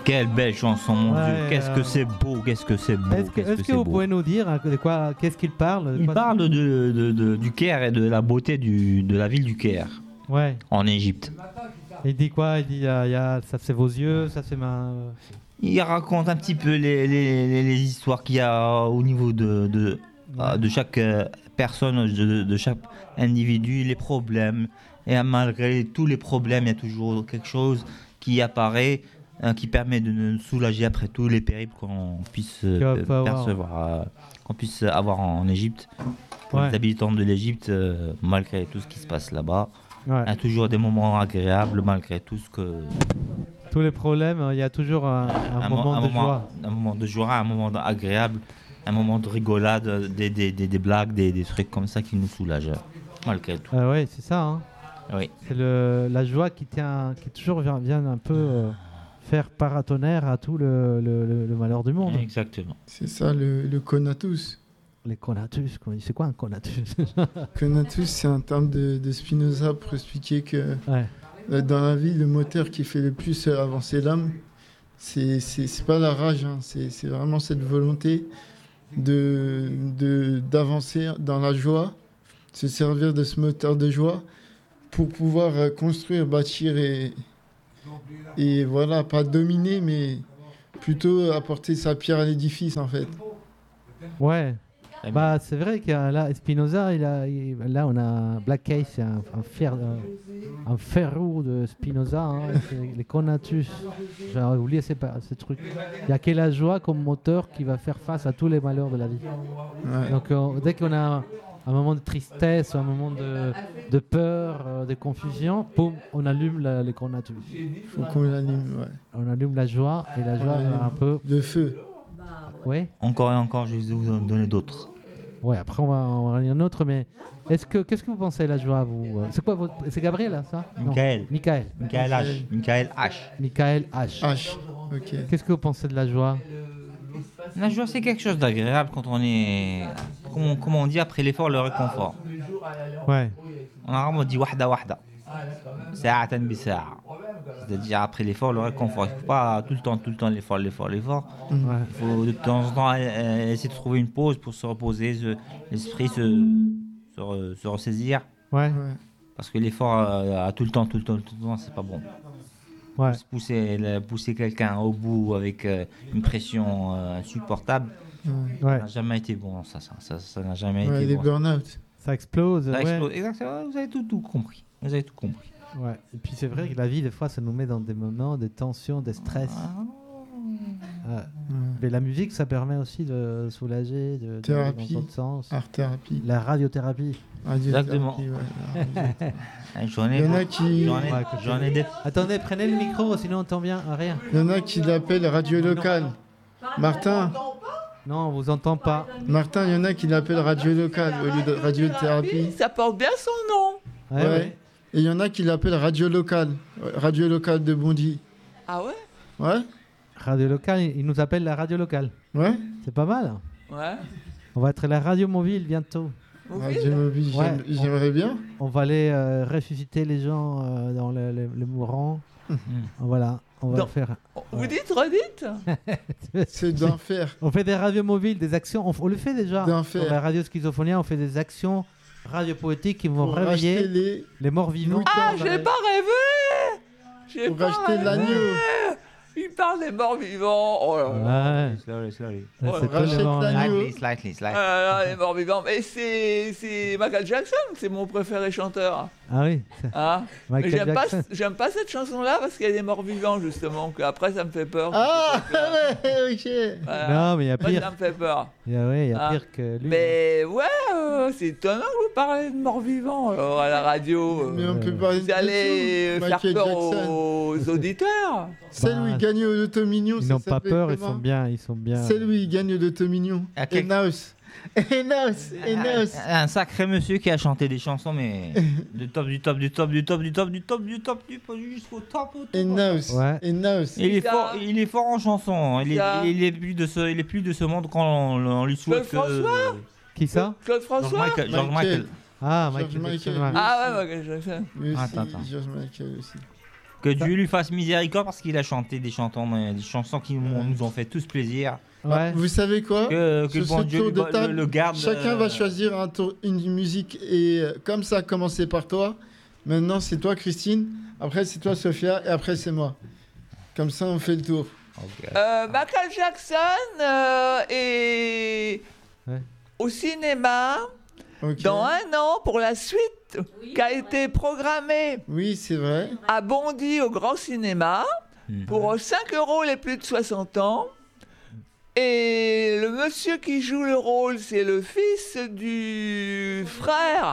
Quelle belle chanson, mon Dieu. Qu'est-ce que c'est beau, qu'est-ce que c'est beau. Est-ce que vous pouvez nous dire de quoi, qu'est-ce qu'il parle? Il parle du Caire et de la beauté de la ville du Caire. Ouais. En Égypte. Il dit quoi? Il dit ça c'est vos yeux, ça c'est ma. Il raconte un petit peu les histoires qu'il y a au niveau de chaque personne, de chaque individu, les problèmes. Et malgré tous les problèmes, il y a toujours quelque chose qui apparaît, qui permet de nous soulager après tous les périples qu'on puisse percevoir, qu'on puisse avoir en Égypte. Pour les habitants de l'Égypte, malgré tout ce qui se passe là-bas, il y a toujours des moments agréables, malgré tout ce que... Tous les problèmes, il y a toujours un moment de joie. Un moment de joie, un moment agréable, un moment de rigolade, des blagues, des trucs comme ça qui nous soulagent, malgré tout. Oui, c'est ça. Hein. Oui. C'est la joie qui toujours vient un peu faire paratonnerre à tout le malheur du monde. Exactement. C'est ça le conatus. Les conatus, c'est quoi un conatus? Conatus, c'est un terme de Spinoza pour expliquer que dans la vie, le moteur qui fait le plus avancer l'homme, c'est pas la rage, hein, c'est vraiment cette volonté d'avancer dans la joie, se servir de ce moteur de joie pour pouvoir construire, bâtir et voilà, pas dominer, mais plutôt apporter sa pierre à l'édifice en fait. Ouais. Bah, c'est vrai que là, Spinoza, là on a Black Case, c'est un ferrou de Spinoza, hein, les conatus. J'aurais oublié ces trucs. Il n'y a que la joie comme moteur qui va faire face à tous les malheurs de la vie. Ouais. Donc dès qu'on a un moment de tristesse, un moment de peur, de confusion, boum, on allume les conatus. Faut qu'on l'allume, ouais. On allume la joie, et la joie un peu... De feu. Ouais. Encore et encore, je vais vous en donner d'autres. Ouais, après on va en lire un autre, mais qu'est-ce que vous pensez de la joie, vous? C'est quoi c'est Gabriel, là, ça? Michael. Michael H. Michael H. Ok. Qu'est-ce que vous pensez de la joie? La joie, c'est quelque chose d'agréable quand on est... Comment on dit, après l'effort, le réconfort. Ouais. En arabe, on dit wahda wahda. Sa'atan bi sa'a. C'est-à-dire après l'effort, le réconfort. Il ne faut pas tout le temps l'effort. Il faut de temps en temps essayer de trouver une pause pour se reposer, l'esprit se ressaisir. Ouais. Parce que l'effort à tout le temps, c'est pas bon. Ouais. Pousser quelqu'un au bout avec une pression insupportable, ça n'a jamais été bon. Ça n'a jamais été les bon. burn-out. Ça explose. Exactement. Vous avez tout compris. Ouais. Et puis c'est vrai que la vie, des fois, ça nous met dans des moments de tension, de stress. Mais la musique, ça permet aussi de soulager, thérapie, dans d'autres sens. Art thérapie. La radiothérapie. Exactement. Ouais. J'en ai des... Attendez, prenez le micro, sinon on entend bien rien. Il y en a qui l'appellent radio locale. Martin. Non, on vous entend pas. Martin, il y en a qui l'appellent radio locale au lieu de radiothérapie. Ça porte bien son nom. Ouais. Et il y en a qui l'appellent radio locale de Bondy. Ah ouais? Ouais. Radio locale, il nous appelle la radio locale. Ouais. C'est pas mal. Ouais. On va être la radio mobile bientôt. Radio mobile, j'aimerais bien. On va aller ressusciter les gens dans les mourants. Voilà, on va faire. Vous redites. C'est d'enfer. On fait des radios mobiles, des actions. On le fait déjà. D'enfer. Dans la radio Schizophonia, on fait des actions radiopoétiques qui vont réveiller les morts vivants. Ah, j'ai pas rêvé. Pour racheter l'agneau. Il parle des morts vivants. Oh là là. Slowly. Rachète l'agneau. Slightly. Les morts vivants. Mais c'est Michael Jackson, c'est mon préféré chanteur. Ah oui. Michael Jackson. J'aime pas cette chanson-là parce qu'il y a des morts vivants, justement. Après, ça me fait peur. Ah, ouais, ok. Voilà. Non, mais il y a pire. Ça me fait peur. Il y a pire que lui. Mais ouais, c'est étonnant que vous parlez de morts vivants à la radio. Mais on peut parler vous allez faire Michael peur Jackson. aux auditeurs. C'est lui, il gagne au loto mignon. Ils n'ont pas peur, ils sont bien. C'est lui, il gagne au loto mignon. Enaus. Un sacré monsieur qui a chanté des chansons, mais du top jusqu'au top. Enaus. Il est fort en chanson. Il est plus de ce monde quand on lui souhaite que... Qui ça? Claude François. George Michael. Ah, Michael. Ah ouais, Michael Jackson. George Michael aussi. Que Dieu lui fasse miséricorde parce qu'il a chanté des chansons qui nous ont fait tous plaisir. Ouais. Vous savez quoi? Que Sur le bon ce Dieu tour de table, le garde. chacun va choisir une musique et comme ça a commencé par toi. Maintenant c'est toi Christine, après c'est toi Sophia et après c'est moi. Comme ça on fait le tour. Okay. Michael Jackson est au cinéma dans 1 an pour la suite qui a été programmée. Oui, c'est vrai. À Bondy au Grand Cinéma pour 5 € les plus de 60 ans. Et le monsieur qui joue le rôle, c'est le fils du frère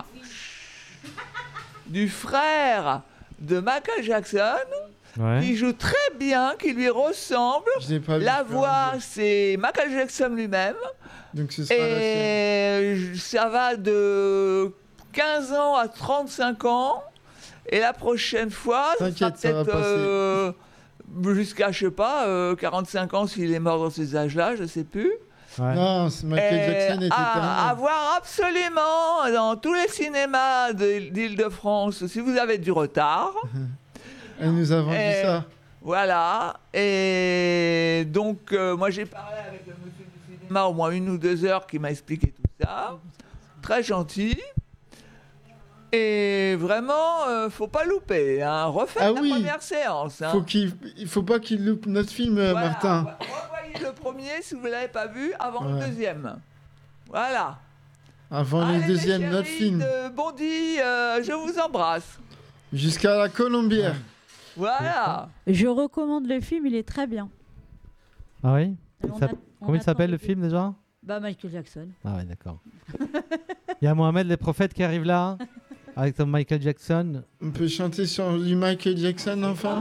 de Michael Jackson. Ouais. Qui joue très bien, qui lui ressemble. La voix, c'est Michael Jackson lui-même. Donc ce sera et ça va de 15 ans à 35 ans. Et la prochaine fois, ça sera peut-être jusqu'à, je sais pas, 45 ans s'il est mort dans ces âges-là, je sais plus. Ouais. Non, Michael Jackson était à voir absolument dans tous les cinémas d'Île-de-France, si vous avez du retard. Elle nous a vendu ça. Voilà. Et donc, moi, j'ai parlé avec le monsieur du cinéma au moins 1 ou 2 heures qui m'a expliqué tout ça. Très gentil. Et vraiment, faut pas louper. Hein. Refaites la première séance. Hein. Il faut pas qu'il loupe notre film, voilà. Martin. Revoyez le premier si vous ne l'avez pas vu avant le deuxième. Voilà. Avant le deuxième, notre film. Bondy, je vous embrasse. Jusqu'à la Colombière. Voilà. Je recommande le film, il est très bien. Ah oui. Comment il s'appelle le film déjà? Michael Jackson. Ah oui, d'accord. Il y a Mohamed les prophètes qui arrive là, avec ton Michael Jackson. On peut chanter sur du Michael Jackson enfin?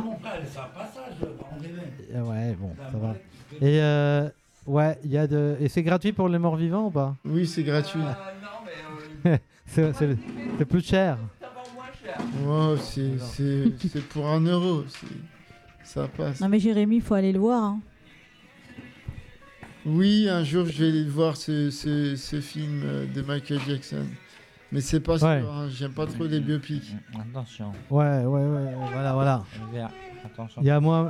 Ouais, bon, ça va. Et ouais, il y a et c'est gratuit pour les morts vivants ou pas? Oui, c'est gratuit. Non, mais c'est plus cher. Oh, c'est pour 1 €. Ça passe. Non mais Jérémy, il faut aller le voir. Hein. Oui, un jour je vais aller voir ce film de Michael Jackson. Mais c'est pas sûr, hein, j'aime pas trop les biopics. Attention. Ouais, voilà. Attention. Il y a moi...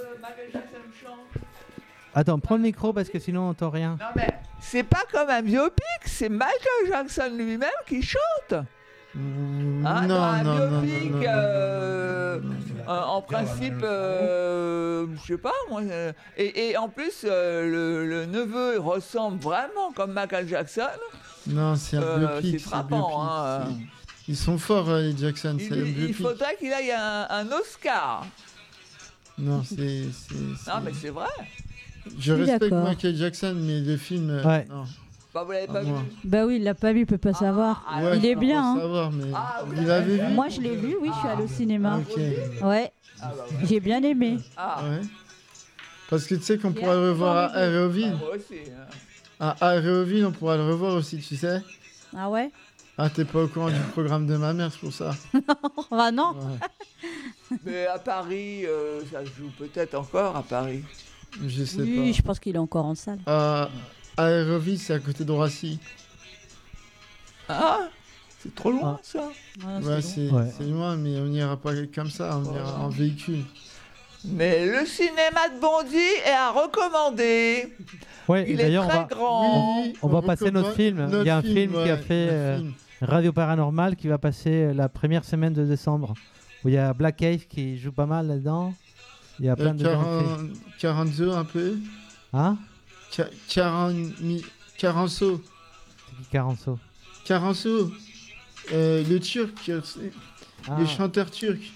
Attends, prends le micro parce que sinon on n'entend rien. Non mais c'est pas comme un biopic, c'est Michael Jackson lui-même qui chante. Non. En principe, je sais pas moi. Et en plus, le neveu ressemble vraiment comme Michael Jackson. Non, c'est un biopic. C'est frappant. Hein. Ils sont forts, les Jackson. Il faudrait qu'il aille un Oscar. Non, c'est. Non, mais c'est vrai. Je respecte Michael Jackson, mais le film. Non. Bah, vous l'avez pas vu? Bah oui, il l'a pas vu, il peut pas savoir. Ouais, il est bien. Hein. Savoir, mais vous l'avez vu? Moi, je l'ai vu, oui, je suis allée au cinéma. Okay. Ouais. J'ai bien aimé. Ouais. Parce que tu sais qu'on pourra le revoir à Aéroville. Moi aussi. À Aéroville, on pourra le revoir aussi, tu sais. Ah ouais? Ah, t'es pas au courant du programme de ma mère, c'est pour ça. Bah non. Ouais. Mais à Paris, ça se joue peut-être encore à Paris. Je sais pas. Oui, je pense qu'il est encore en salle. Aéroville, c'est à côté de Roissy. Ah, c'est trop loin ça. Ouais, c'est loin, mais on n'ira pas comme ça, on ira en véhicule. Mais le cinéma de Bondy est à recommander. Ouais, il est très grand. Oui, on va passer notre film. Il y a un film qui a fait Radio Paranormal qui va passer la première semaine de décembre. Où il y a Black Cave qui joue pas mal là-dedans. Il y a plein de gens. Caranzo un peu. Hein? Caranzo. Caranzo. Caranzo. Le turc. Le chanteur turc.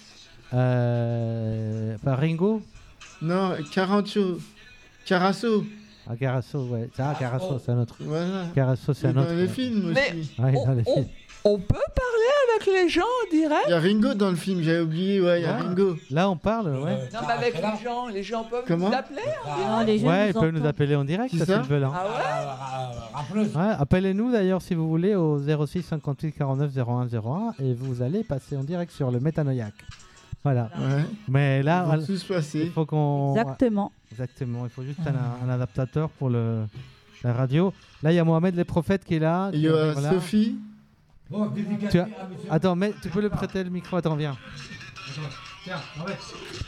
Pas Ringo? Non, Carasso. Ah, Carasso, ouais. Ah, Carasso, c'est un autre. Voilà. Carasso, c'est un autre. Dans les films aussi. Ouais, dans les films. On peut parler avec les gens en direct? Il y a Ringo dans le film, j'avais oublié, il y a Ringo. Là, on parle, ouais. Non, mais avec les gens peuvent nous appeler ouais, ils peuvent nous appeler en direct, s'ils veulent. Hein. Ah ouais? Appelez-nous d'ailleurs si vous voulez au 06 58 49 01 01 et vous allez passer en direct sur le Métanoïaque. Voilà. Ouais. Mais là, tout se passer. Il faut qu'on... Exactement. Il faut juste un adaptateur pour la radio. Là, il y a Mohamed les prophètes qui est là. Il y a Sophie. Attends, mais tu peux le prêter le micro. Attends, viens. Tiens, ouais.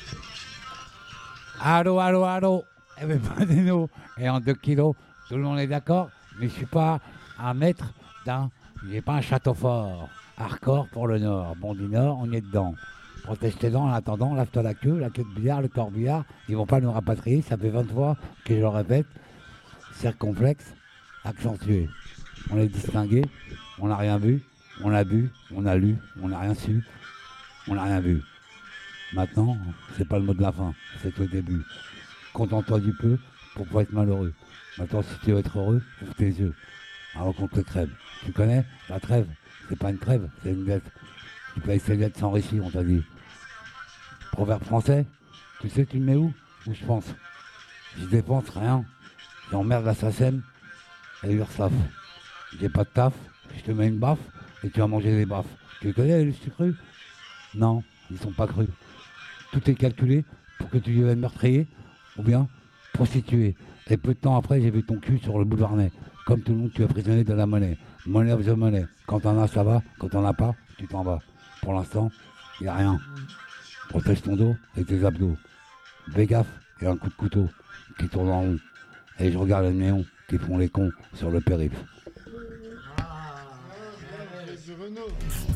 Allô, allô, allô. Eh bien, prenez-nous. Et en 2 kilos, tout le monde est d'accord, mais je suis pas un maître d'un. J'ai pas un château fort. Hardcore pour le Nord. Bon, du Nord, on est dedans. Protestez-en en attendant, lave-toi la queue de billard, le corbillard. Ils vont pas nous rapatrier, ça fait 20 fois que je le répète. Circonflexe, accentué. On est distingué, on n'a rien vu, on a bu, on a lu, on n'a rien su, on n'a rien vu. Maintenant, c'est pas le mot de la fin, c'est que le début. Contente-toi du peu pour pas être malheureux. Maintenant, si tu veux être heureux, ouvre tes yeux. Alors qu'on te crève. Tu connais la trêve? C'est pas une trêve, c'est une dette. Tu payes ses dettes sans récit, on t'a dit. Proverbe français, tu sais tu le mets où je pense. J'y dépense rien. J'emmerde la SACEM et l'URSSAF. J'ai pas de taf, je te mets une baffe et tu vas manger des baffes. Tu les connais les sucrus? Non, ils sont pas crus. Tout est calculé pour que tu deviennes meurtrier ou bien prostituée. Et peu de temps après, j'ai vu ton cul sur le boulevard Ney. Comme tout le monde, tu es prisonnier de la monnaie. Money of the money. Quand t'en as, ça va. Quand t'en as pas, tu t'en vas. Pour l'instant, il n'y a rien. Protège ton dos et tes abdos. Fais gaffe, il y a un coup de couteau qui tourne en rond. Et je regarde les néons qui font les cons sur le périph'. Du Renault.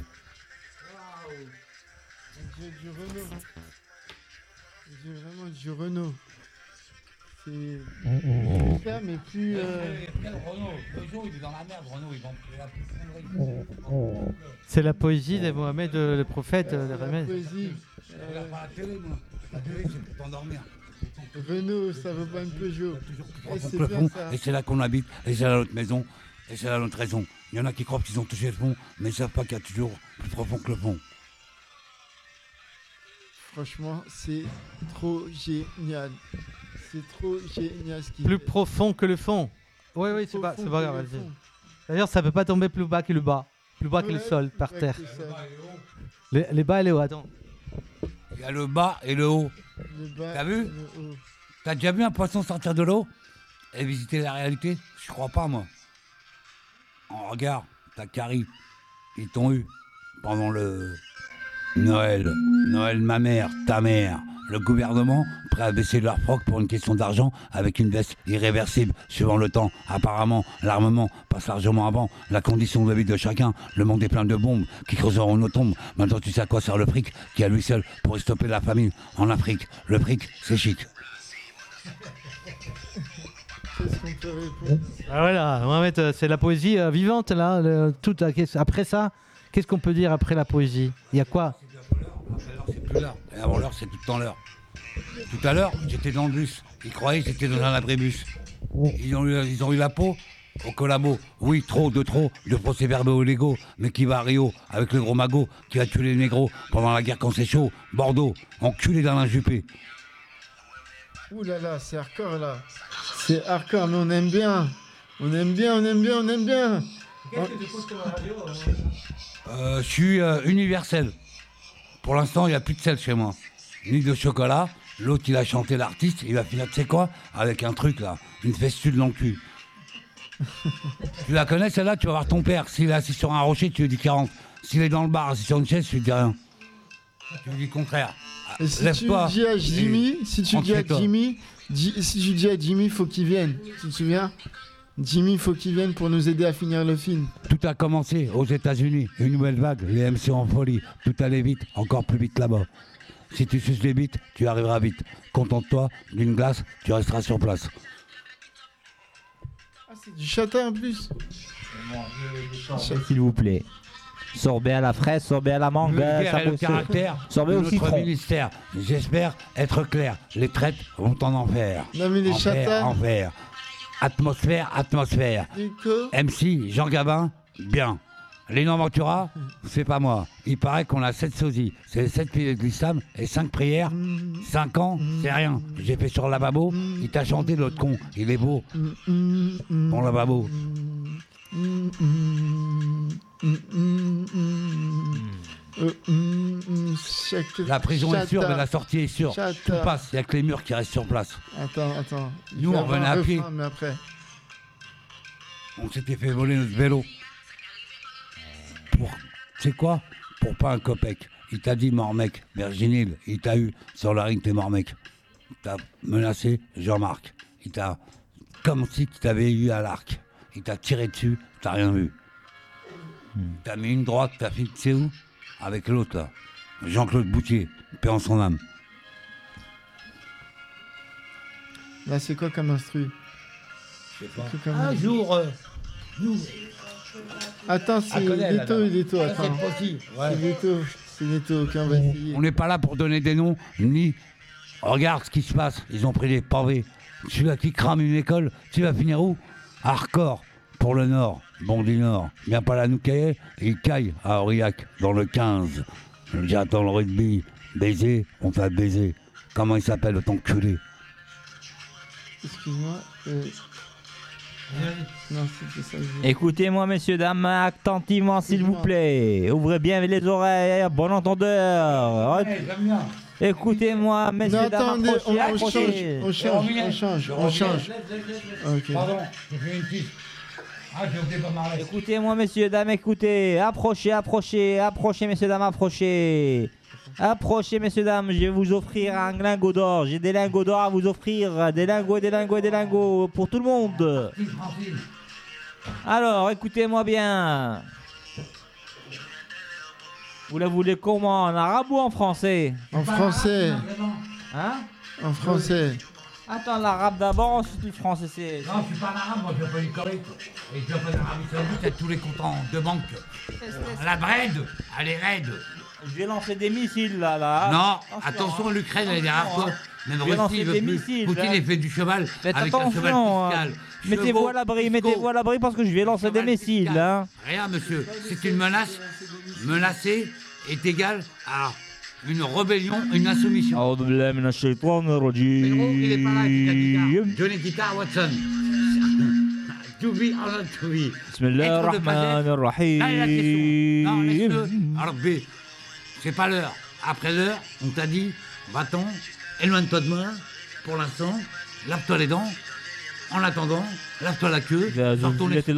J'ai du Renault. J'ai vraiment du Renault. C'est ça, mais plus. Renault, Peugeot, il est dans la merde. Renault, ils vont la C'est la poésie de Mohamed, le prophète, le remède. Poésie. regarde pas la télé, moi. La télé, c'est pour t'endormir. Renault, ça vaut pas une Peugeot. C'est Le bien fond, ça. et c'est là qu'on habite, et c'est là notre maison, et c'est là notre raison. Il y en a qui croient qu'ils ont touché le fond, mais ils savent pas qu'il y a toujours plus profond que le fond. Franchement, c'est trop génial. C'est trop génial ce qui Plus profond que le fond. Oui, c'est pas grave. Vas-y. D'ailleurs, ça peut pas tomber plus bas que le bas. Plus bas que le sol, par terre. Les bas et les hauts, attends. Il y a le bas et le haut. T'as vu? T'as déjà vu un poisson sortir de l'eau et visiter la réalité? Je crois pas, moi. Oh, regarde, t'as Carrie. Ils t'ont eu pendant le Noël. Noël, ma mère, ta mère. Le gouvernement prêt à baisser leur froc pour une question d'argent avec une baisse irréversible suivant le temps. Apparemment, l'armement passe largement avant la condition de vie de chacun. Le monde est plein de bombes qui creuseront nos tombes. Maintenant, tu sais à quoi sert le fric qui à lui seul pourrait stopper la famine en Afrique. Le fric, c'est chic. Qu'est-ce qu'on peut répondre? Ah voilà, Mohamed, c'est la poésie vivante là. Après ça, qu'est-ce qu'on peut dire après la poésie? Il y a quoi? C'est plus l'heure. Et avant l'heure, c'est tout le temps l'heure. Tout à l'heure, j'étais dans le bus. Ils croyaient que j'étais dans un abribus. Ils ont eu la peau au collabo. Oui, trop de procès-verbaux illégaux. Mais qui va à Rio avec le gros magot qui a tué les négros pendant la guerre quand c'est chaud? Bordeaux, enculé d'Alain Juppé. Ouh là là, c'est hardcore là. C'est hardcore, mais on aime bien. On aime bien. Qu'est-ce que tu écoutes sur la radio? Je suis universel. Pour l'instant, il n'y a plus de sel chez moi. Ni de chocolat. L'autre, il a chanté l'artiste. Il va finir, tu sais quoi? Avec un truc là. Une festule dans le cul. Tu la connais celle-là? Tu vas voir ton père. S'il est assis sur un rocher, tu lui dis 40. S'il est dans le bar, assis sur une chaise, tu lui dis rien. Tu lui dis le contraire. Et si Lève-toi. tu dis à Jimmy, si tu dis à Jimmy, faut qu'il vienne. Tu te souviens? Jimmy, faut qu'il vienne pour nous aider à finir le film. Tout a commencé aux États-Unis. Une nouvelle vague, les MC en folie. Tout allait vite, encore plus vite là-bas. Si tu suces les bites, tu arriveras vite. Contente-toi d'une glace, tu resteras sur place. Ah, c'est du châtain en plus. S'il vous plaît. Sorbet à la fraise, sorbet à la mangue, Le le caractère sorbet de au notre citron. ministère. J'espère être clair. Les traites vont en enfer. Non mais les châtains. Enfer. Atmosphère. Nico. MC, Jean Gabin, bien. Lénon Ventura, c'est pas moi. Il paraît qu'on a 7 sosies. C'est les 7 piliers de l'islam et 5 prières. 5 ans, c'est rien. J'ai fait sur le lavabo. Il t'a chanté l'autre con. Il est beau. Bon lavabo. La prison est sûre, mais la sortie est sûre. Tout passe, il n'y a que les murs qui restent sur place. Attends. Nous, on revenait à pied. Mais après. On s'était fait voler notre vélo. Pour, tu sais quoi? Pour pas un copec. il t'a dit mort mec. Virginile, il t'a eu sur le ring, t'es mort mec. T'as menacé Jean-Marc. Il t'a comme si tu t'avais eu à l'arc. Il t'a tiré dessus, t'as rien vu. T'as mis une droite, t'as fixé où? Avec l'autre là. Jean-Claude Boutier, paix en son âme. Là, c'est quoi comme instru? Un jour, nous. Attends, c'est Leto, attends. C'est possible. Ouais. C'est Leto, ok, on va essayer. On n'est pas là pour donner des noms, ni. Regarde ce qui se passe. Ils ont pris des pavés. Celui-là qui crame une école, tu vas finir où? Hardcore, pour le Nord, Bondy Nord. Viens pas là nous cailler, et il caille à Aurillac, dans le 15. J'attends le rugby. Baiser, on va baiser. Comment il s'appelle, ton culé? Excuse-moi. Non, c'était ça. Écoutez-moi, messieurs, dames, attentivement, s'il vous plaît. Ouvrez bien les oreilles, bon entendeur. Écoutez-moi, messieurs, dames, approchez. On change. Ok. Pardon, j'ai fait une petite. Ah, j'ai oublié pas marrer. Écoutez-moi, messieurs, dames, écoutez. Approchez, messieurs, dames, approchez. Approchez, messieurs, dames, je vais vous offrir un lingot d'or. J'ai des lingots d'or à vous offrir. Des lingots pour tout le monde. Alors, écoutez-moi bien. Vous la voulez comment? En arabe ou en français? En français. Hein? En français. Attends, l'arabe d'abord, ensuite le français. C'est... Non, je suis pas un arabe, moi je viens pas du Corée. Et je viens pas d'Arabie Saoudite, c'est tous les comptants de banque. La bread, elle est raide. Je vais lancer des missiles là. Non, attention, l'Ukraine elle est derrière toi. Même Russie veut plus. Poutine il fait du cheval Faites avec un cheval fiscal. Mettez-vous à l'abri parce que je vais lancer des missiles. Hein. Rien, monsieur, c'est une menace. Menacer est égal à une rébellion, une insoumission. أعوذ بالله من الشيطان الرجيم. Mais gros, il est pas là avec la guitare. Johnny Guitar Watson. To be or not to be. بسم الله الرحمن الرحيم. Là, il y a la question. Non, laisse-le. Rabbi, c'est pas l'heure. Après l'heure, on t'a dit, va-t'en, éloigne-toi de moi, pour l'instant, lave-toi les dents. En attendant, lave-toi la queue, sors ton esprit,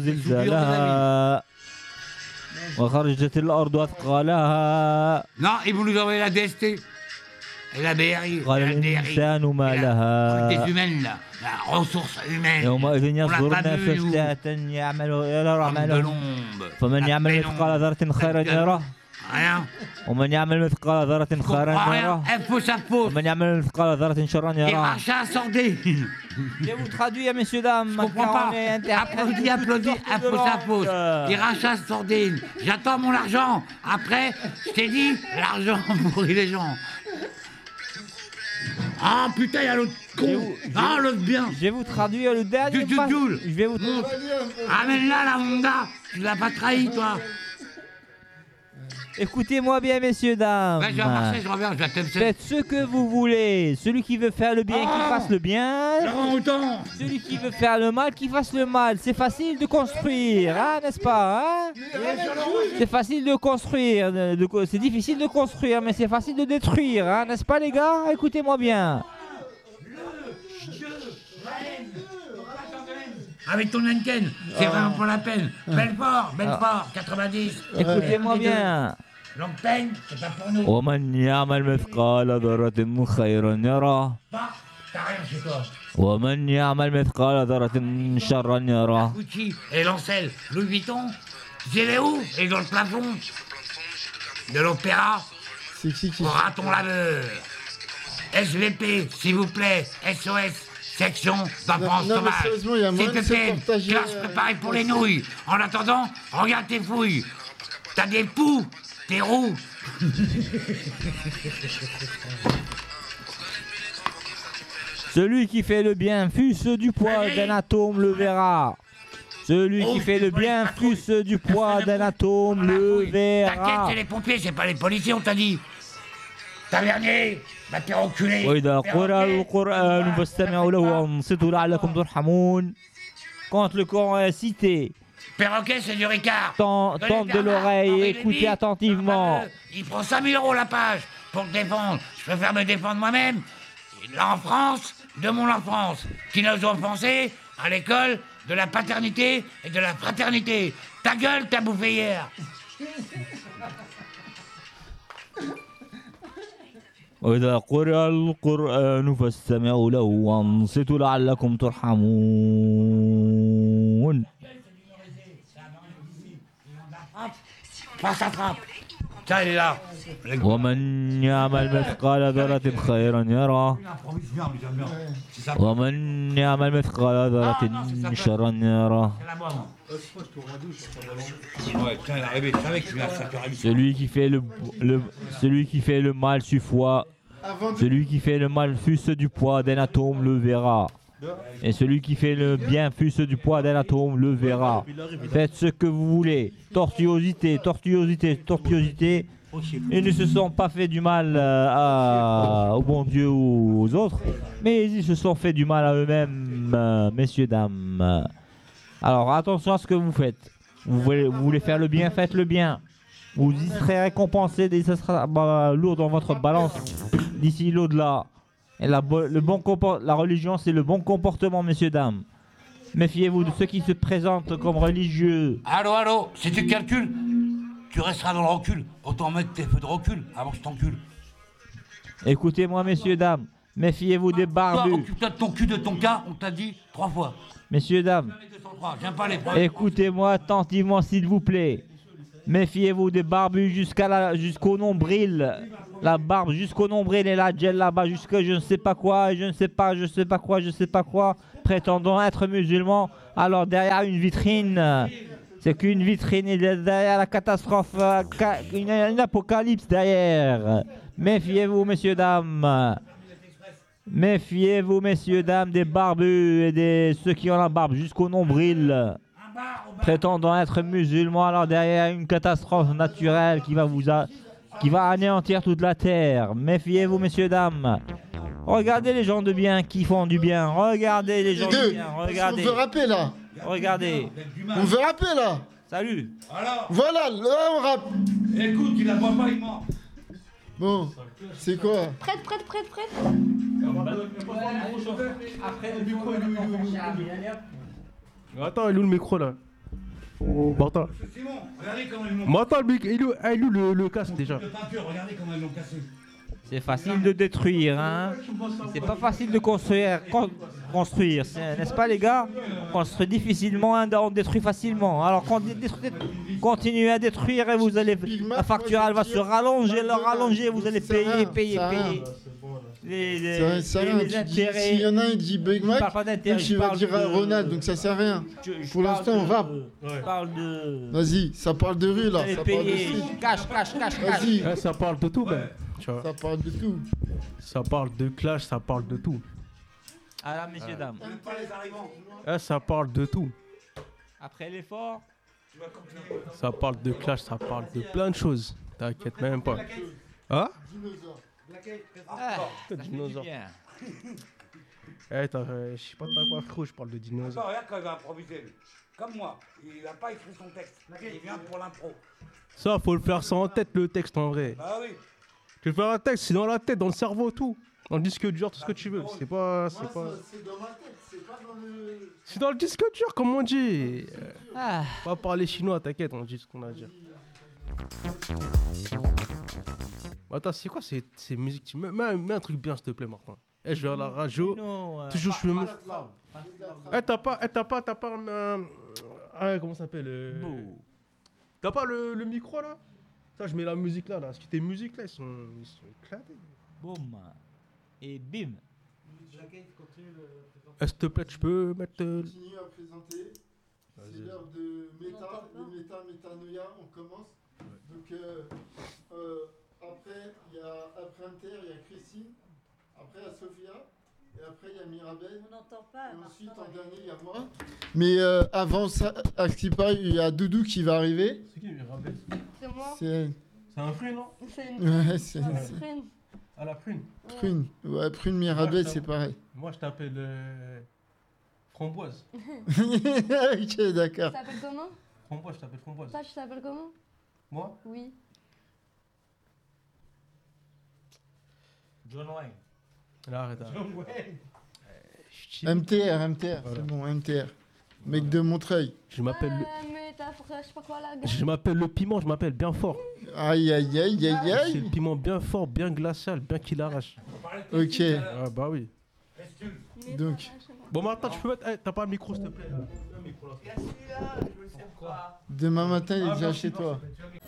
وخرجت الأرض أثقالها. Non, ils vont nous envoyer la DST. Et la BRI. قال الإنسان ما لها. Des humaines, là. La ressource humaine. يومئذ On l'a يصدر pas vu, الناس nous. أشتاتا يعمل يرى Comme de أعمالهم l'ombre. فمن يعمل La مثقال ذرة خيرا يره Rien. ومن يعمل مثقال ذرة Je comprends خيرا rien. يره Info sa faute. ومن يعمل مثقال ذرة شرا Et يره. rachat à sordine. Je vais vous traduire, messieurs, dames. Je comprends pas. Applaudis, info sa faute. Il rachat sordine. J'attends mon argent. Après, je t'ai dit, l'argent pourrit les gens. Ah putain, il y a l'autre con. Ah, l'autre bien. Je vais vous traduire le dernier. Du Joule. Je vais vous Amène-la, la Honda. Tu l'as pas trahi, toi. Écoutez-moi bien, messieurs, dames. Ouais, je vais à Marseille, je reviens, je vais t'aimer. Faites ce que vous voulez. Celui qui veut faire le bien, qu'il fasse le bien. Laurent Houtan. Celui qui veut faire le mal, qu'il fasse le mal. C'est facile de construire, hein, n'est-ce pas, hein? C'est facile de construire. C'est difficile de construire, mais c'est facile de détruire, hein, n'est-ce pas, les gars? Écoutez-moi bien. Avec ton Henken, c'est vraiment pas la peine. Belfort, 90. Écoutez-moi bien. Longue peine, c'est pas pour nous. ومن يعمل مثقال ذرة خيرا يره Bah, t'as rien chez toi. ومن يعمل مثقال ذرة شرا يره. Gucci et Lancel, Louis Vuitton, j'ai où? Et dans le plafond de l'opéra, C'est qui au raton laveur. SVP, s'il vous plaît, SOS. Section d'enfance Non, mais sauvage. sérieusement, il y a moyen de se CPPN, partager, classe préparée pour les nouilles. En attendant, regarde tes fouilles. T'as des poux, t'es roux. Celui qui fait le bien, fût-ce du poids d'un atome, le verra. Celui qui fait le bien, fût-ce du poids d'un atome, le T'inquiète, verra. c'est les pompiers, c'est pas les policiers, on t'a dit. Tavernier, va te faire enculer. وإذا قرأ القرآن فاستمعوا له وأنصتوا لعلكم ترحمون. Quand le Coran est cité, Perroquet, c'est du Ricard. tente de l'oreille et écoutez attentivement. Il prend 5 000 € la page pour te défendre. Je préfère me défendre moi-même. L'enfance de mon enfance, qui nous a offensés à l'école de la paternité et de la fraternité. Ta gueule, t'as bouffé hier. وإذا قرئ القرآن فاستمعوا له وانصتوا لعلكم ترحمون. Passe à trappe. Tiens, il est là. ومن يعمل مثقال ذرة خيرا يره ومن يعمل مثقال ذرة شرا يره. Celui qui fait le mal celui qui fait le mal fût-ce du poids d'un atome le verra. Et celui qui fait le bien fût-ce du poids d'un atome le verra. Faites ce que vous voulez. Tortuosité. Ils ne se sont pas fait du mal au bon Dieu ou aux autres, mais ils se sont fait du mal à eux-mêmes, messieurs, dames. Alors attention à ce que vous faites. Vous voulez faire le bien, faites le bien. Vous y serez récompensé et ça sera lourd dans votre balance d'ici l'au-delà. Et la religion, c'est le bon comportement, messieurs, dames. Méfiez-vous de ceux qui se présentent comme religieux. Allô, si tu calcules, tu resteras dans le recul. Autant mettre tes feux de recul avant que je t'encule. Écoutez-moi, messieurs, dames. Méfiez-vous des barbus. Toi, occupe-toi de ton cul, de ton cas, on t'a dit 3 fois. Messieurs, dames. Écoutez-moi attentivement, s'il vous plaît. Méfiez-vous des barbus jusqu'au nombril. La barbe jusqu'au nombril et la gel là-bas jusqu'à je ne sais pas quoi, je ne sais pas quoi, prétendant être musulmans. Alors derrière une vitrine, c'est qu'une vitrine et derrière la catastrophe, une apocalypse derrière. Méfiez-vous, messieurs, dames. Méfiez-vous, messieurs, dames, des barbus et de ceux qui ont la barbe jusqu'au nombril, prétendant être musulmans. Alors derrière une catastrophe naturelle qui va anéantir toute la terre. Méfiez-vous, messieurs, dames. Regardez les gens de bien qui font du bien. Regardez les gens de bien. Regardez. On veut rapper là. Regardez. On veut rapper là. Salut. Alors, voilà, là on rappe. Écoute, il la voit pas, il ment. Bon, c'est quoi? Prête. Attends, il est où le micro là? Bon, attends. Mais attends, il est où le casque déjà? C'est facile de détruire, hein. C'est pas facile de construire, n'est-ce pas, les gars? On construit difficilement, on détruit facilement. Alors continuez à détruire et vous allez, la facture elle va se rallonger, vous allez payer. Ça rien. S'il y en a un qui dit Big Mac, tu vas dire à Ronald, donc ça sert à rien. Pour l'instant, on rappe. Vas-y, ça parle de rue là. Ça parle de street. Cache. Vas-y. Ouais, ça parle de tout, ben. Tu vois. Ça parle de tout. Ça parle de clash, ça parle de tout. Alors, messieurs, dames. Ça parle de tout. Après l'effort, ça parle de clash, ça parle de plein de choses. T'inquiète même pas. Hein? Dinosaure. Je sais pas de quoi, frérot, je parle de dinosaure. Regarde quand il va improviser, lui. Comme moi, il n'a pas écrit son texte. Il vient pour l'impro. Ça, faut le faire ça en tête, le texte, en vrai. Bah oui. Tu veux faire un texte, c'est dans la tête, dans le cerveau, tout. Dans le disque dur, tout ce que tu veux. C'est pas... C'est dans ma tête, c'est pas dans le... C'est dans le disque dur, comme on dit. Pas parler chinois, t'inquiète, on dit ce qu'on a à dire. Attends, c'est quoi ces musiques? Mets un truc bien, s'il te plaît, Martin. Je vais à la radio. Toujours, je me... T'as pas comment ça s'appelle T'as pas le micro, là? Ça, je mets la musique là. Parce que tes musiques, là, ils sont éclatés. boum, et bim. S'il te plaît, tu peux mettre... Continue à présenter. C'est l'heure de métanoïa, on commence. Donc, après, il y a Inter, il y a Christine. Après, il y a Sophia. Et après, il y a Mirabel. On n'entend pas. Et ensuite, en dernier, il y a moi. Mais avant ça, à ce qui paraît, il y a Doudou qui va arriver. C'est qui Mirabel? C'est moi. C'est un fruit, non? C'est ouais, c'est prune. À la prune. Prune. Ouais, Prune Mirabel, c'est pareil. Moi, je t'appelle Framboise. Ok, d'accord. Tu t'appelles comment? Framboise, je t'appelle Framboise. Toi, tu t'appelles comment? Moi? Oui. John Wayne. Là, arrête. John Wayne. MTR, c'est bon, MTR. Mec de Montreuil. Je m'appelle t'as pour je sais pas quoi là. Je m'appelle le piment, je m'appelle bien fort. Aïe, aïe, aïe, aïe, aïe. C'est le piment bien fort, bien glacial, bien qu'il arrache. Ok. Ah bah oui. Donc. Bon, maintenant, tu peux mettre. T'as pas le micro, s'il te plaît. Demain matin, il est déjà chez toi.